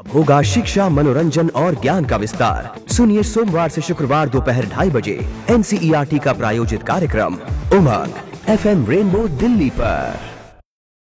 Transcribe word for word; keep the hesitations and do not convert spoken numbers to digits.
होगा शिक्षा, मनोरंजन और ज्ञान का विस्तार। सुनिए सोमवार से शुक्रवार दोपहर ढाई बजे N C E R T का प्रायोजित कार्यक्रम उमंग एफ एम रेनबो दिल्ली पर।